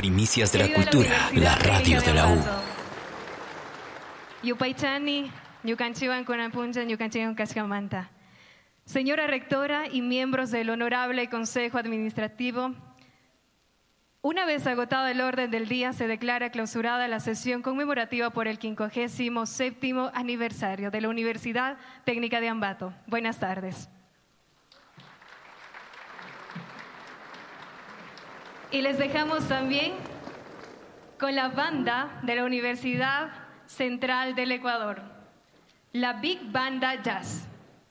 Primicias de la cultura, la radio de la U. Yupaychani, Yucanchiwan Kunapunjan, Yucanchiwan Cascamanta. Señora rectora y miembros del Honorable Consejo Administrativo, una vez agotado el orden del día, se declara clausurada la sesión conmemorativa por el 57º aniversario de la Universidad Técnica de Ambato. Buenas tardes. Y les dejamos también con la banda de la Universidad Central del Ecuador, la Big Banda Jazz.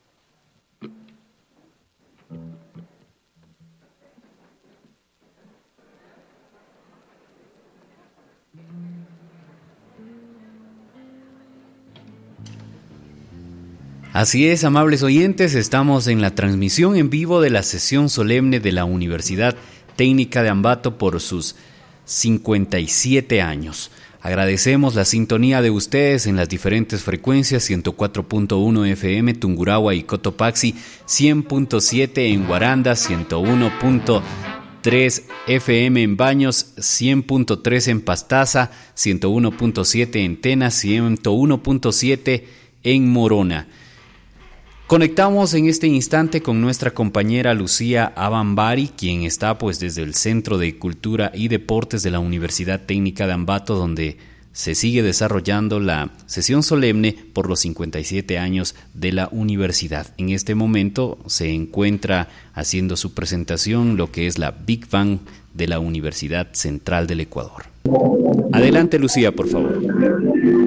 Así es, amables oyentes, estamos en la transmisión en vivo de la sesión solemne de la Universidad Técnica de Ambato por sus 57 años. Agradecemos la sintonía de ustedes en las diferentes frecuencias 104.1 FM Tungurahua y Cotopaxi, 100.7 en Guaranda, 101.3 FM en Baños, 100.3 en Pastaza, 101.7 en Tena, 101.7 en Morona. Conectamos en este instante con nuestra compañera Lucía Abambari, quien está desde el Centro de Cultura y Deportes de la Universidad Técnica de Ambato, donde se sigue desarrollando la sesión solemne por los 57 años de la universidad. En este momento se encuentra haciendo su presentación lo que es la Big Band de la Universidad Central del Ecuador. Adelante, Lucía, por favor.